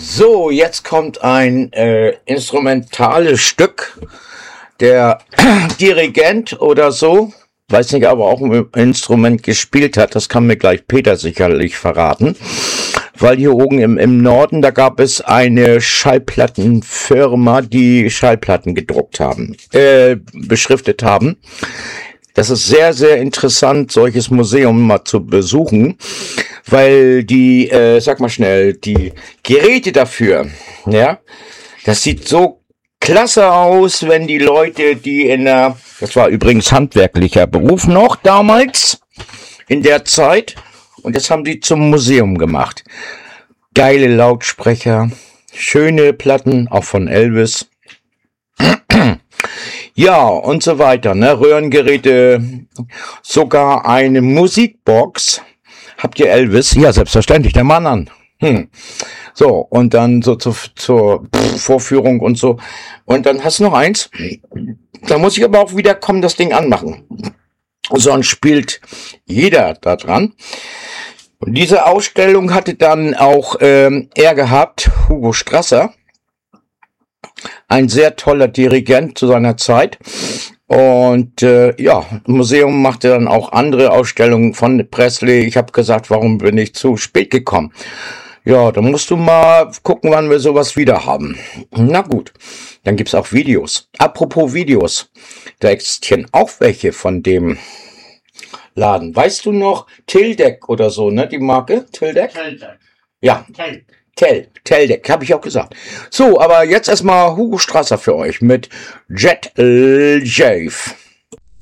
So, jetzt kommt ein instrumentales Stück. Der Dirigent oder so, weiß nicht, aber auch ein Instrument gespielt hat, das kann mir gleich Peter sicherlich verraten. Weil hier oben im Norden, da gab es eine Schallplattenfirma, die Schallplatten gedruckt haben, beschriftet haben. Das ist sehr, sehr interessant, solches Museum mal zu besuchen, weil die, sag mal schnell, die Geräte dafür, ja, das sieht so klasse aus, wenn die Leute, das war übrigens handwerklicher Beruf noch damals, in der Zeit, und das haben die zum Museum gemacht. Geile Lautsprecher, schöne Platten, auch von Elvis. Ja, und so weiter, ne? Röhrengeräte, sogar eine Musikbox. Habt ihr Elvis? Ja, selbstverständlich, der Mann an. So, und dann so zur Vorführung und so. Und dann hast du noch eins. Da muss ich aber auch wieder kommen, das Ding anmachen. Sonst spielt jeder da dran. Und diese Ausstellung hatte dann auch er gehabt, Hugo Strasser. Ein sehr toller Dirigent zu seiner Zeit. Und ja, Museum machte dann auch andere Ausstellungen von Presley. Ich habe gesagt, warum bin ich zu spät gekommen? Ja, da musst du mal gucken, wann wir sowas wieder haben. Na gut, dann gibt's auch Videos. Apropos Videos, da existieren auch welche von dem Laden. Weißt du noch, Teldec oder so, ne, die Marke? Teldec? Teldec. Ja. Teldec, habe ich auch gesagt. So, aber jetzt erstmal Hugo Strasser für euch mit Jet Jave.